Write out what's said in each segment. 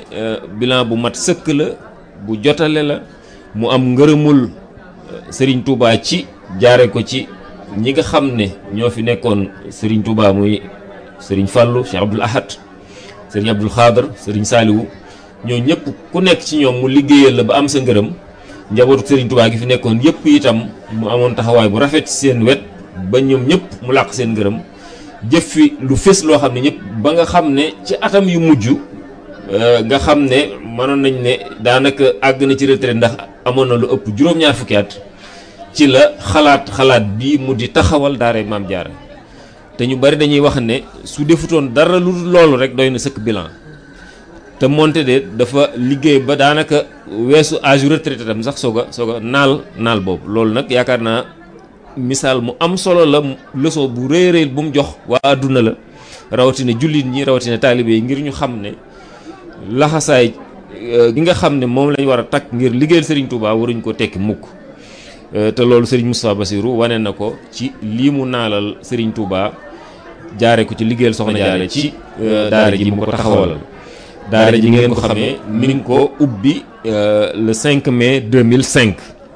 bilan bu mat sëkk la bu jotale la mu am ngërëmul Serigne Touba ci jaare ko ci ñi nga xam ne ñoo fi nekkoon Serigne Touba muy Serigne Fallou Cheikh Abdoul Ahad Serigne Abdoul Khadr Serigne Saliou ñoo ñëpp ku nekk ci ñoom mu liggéeyal la ba am sa ngërëm njabootu Serigne Touba gi fi nekkoon yëpp itam mu amoon taxawaay bu rafet ci seen wet ba ñoom ñëpp mu làq seen ngërëm jëf fi lu fés loo xam ne ñëpp ba nga xam ne ci atam yu mujj nga xam ne mënoon nañ ne daanaka àgg na ci retraite ndax amoon na lu ëpp juróom-ñaar fukki at ci la xalaat bi mu di taxawal daara Maam Jaara te ñu bari dañuy wax ne su defutoon dara lu loolu rek doy na sëkk bilan te moonte de dafa liggéey ba daanaka weesu âge retraité tam sax soog a naal boobu loolu nag yaakaar naa misaal mu am solo la leçon bu rëy rëy bu mu jox waa àdduna la rawatina jullit ñi rawatina taalibe yi ngir ñu xam ne laxasaay gi nga xam ne moom lañ war a takk ngir liggéeyal Serigne Touba waruñ ko tekki mukk te loolu Serigne Moustapha Bassirou wane na ko ci lii mu naalal Serigne Touba jaare ko ci liggéeyal Soxna Jaara ci daara ji mu ko taxawalal daara ji ngeen ko xamee mi ngi ko ubbi le 5 mai 2005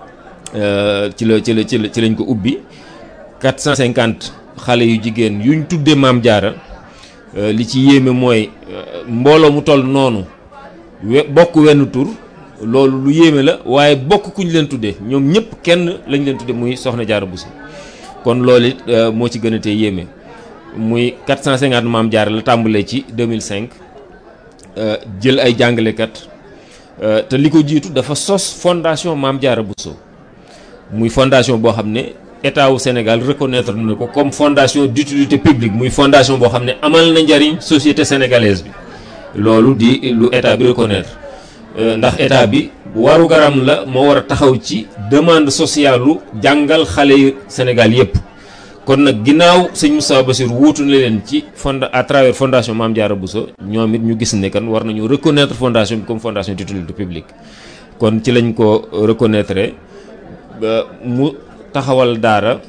ci lañ ko ubbi 450 xale yu jigéen yuñ tuddee Maam Jaara li ci yéeme mooy mbooloo mu toll noonu bokk wenn tur loolu lu yéeme la waaye bokk kuñ leen tuddee ñoom ñëpp kenn lañ leen tuddee muy Soxna Jaara Bousso kon loolu it moo ci gën a tee yéeme muy 450 Maam Jaara la tàmbalee ci 2005 jël ay jàngalekat te li ko jiitu dafa sos fondation Maam Jaara Bousso muy fondation boo xam ne état wu Sénégal reconnaître na ko comme fondation d'utilité publique muy fondation boo xam ne amal na njariñ société sénégalaise bi loolu di lu état bi reconnaître ndax état bi waru garam la moo war a taxaw ci demande sociale lu jàngal xale yu Sénégal yépp kon nag ginnaaw sëñ Moustapha Bassirou wuutu na leen ci à travers fondation Maam Jaara Bousso ñoom it ñu gis ne kan war nañu reconnaître fondation bi comme fondation d'utilité publique kon ci lañ ko reconnaître mu taxawal daara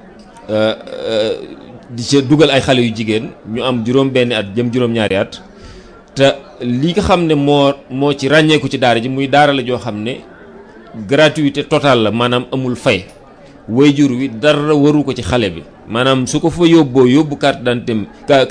di ca dugal ay xale yu jigéen ñu am juróom-benni at jëm juróom-ñaari at te li nga xam ne moo ci ràññeeku ci daara ji muy daara la joo xam ne gratuité totale la maanaam amul fay waajur wi dara waru ko ci xale bi maanaam su ko fa yóbbu carte d'identité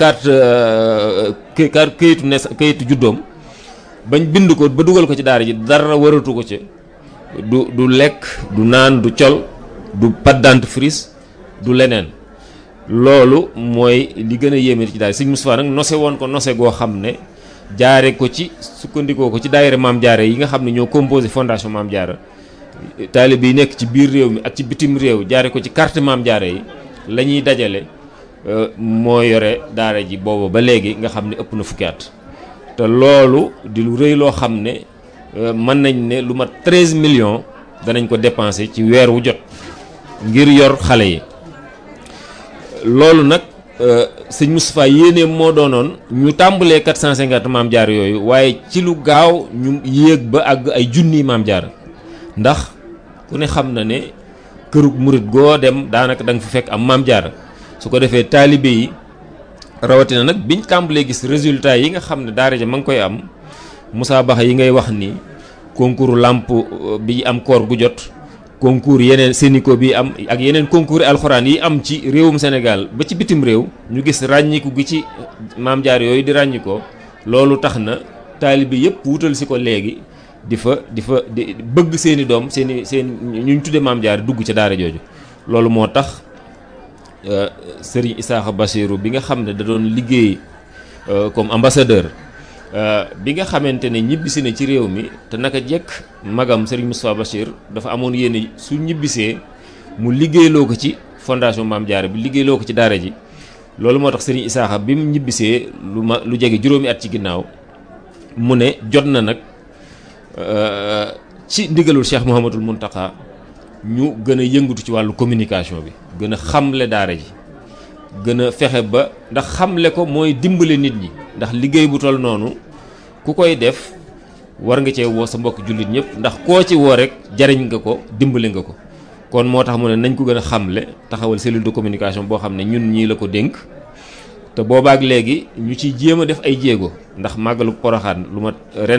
carte kayitu juddoom bañ bind ko ba dugal ko ci daara ji dara waratu ko ci du lekk du naan du col du pâte dentifrice du leneen loolu mooy li gën a yéeme ci daara Sëñ Moustapha nag nose woon ko nose goo xam ne jaare ko ci sukkandikoo ko ci daayira Maam Jaara yi nga xam ne ñoo composé fondation Maam Jaara taalibe yi nekk ci biir réew mi ak ci bitim réew jaare ko ci carte Maam Jaara yi la ñuy dajale moo yore daara ji booba ba léegi nga xam ne ëpp na fukki at te loolu di lu rëy loo xam ne mën nañ ne lu mat 13 millions danañ ko dépenser ci weer wu jot ngir yor xale yi loolu nag sëñ Moustapha yéene moo doonoon ñu tàmbalee 450 Maam Jaara yooyu waaye ci lu gaaw ñu yéeg ba àgg ay junniy Maam Jaara ndax ku ne xam na ne kërug murit goo dem daanaka da nga fi fekk am Maam Jaara su ko defee taalibe yi rawatina nag biñ tàmbalee gis résultat yi nga xam ne daara ja ma ngi koy am musaabaxa yi ngay wax ni concours làmp bi am koor gu jot concours yeneen Sénico bi am ak yeneen concours alxuraan yi am ci réewum Sénégal ba ci bitim réew ñu gis ràññiku gi ci Maam Jaara yooyu di ràññikoo loolu tax na taalibe yëpp wutal si ko léegi di bëgg seeni doom seen ñu tudde Maam Jaara dugg ca daara jooju loolu moo tax Serigne Issakha Bassirou bi nga xam ne da doon liggéey comme ambassadeur bi nga xamante ne ñibbisi na ci réew mi te naka jekk magam Serigne Moustapha Bachir dafa amoon yéene su ñibbisee mu liggéeyloo ko ci fondation Maam Jaara bi liggéeyloo ko ci daara ji loolu moo tax Serigne Issakha bi mu ñibbisee lu jege juróomi at ci ginnaaw mu ne jot na nag ci ndigalul Cheikh Mouhamadoul Mountakha ñu gën a yëngatu ci wàllu communication bi gën a xamle daara ji gën a fexe ba ndax xamle ko mooy dimbale nit ñi ndax liggéey bu toll noonu ku koy def war nga cee woo sa mbokk jullit ñëpp ndax koo ci woo rek jariñ nga ko dimbale nga ko kon moo tax mu ne nañ ko gën a xamle taxawal cellule de communication boo xam ne ñun ñii la ko dénk te boobaak léegi ñu ciy jéem a def ay jéego ndax màggalu Poroxaan lu ma ren